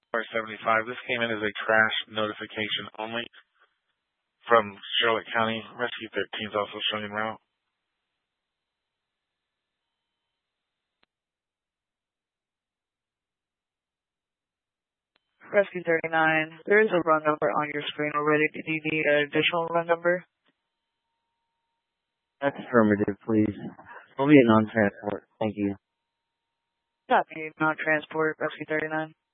R75. This came in as a trash notification only from Charlotte County. Rescue 13 is also showing en route. Rescue 39, there is a run number on your screen already. Did you need an additional run number? That's affirmative, please. We'll be a non-transport. Thank you. Copy, non-transport, Rescue 39.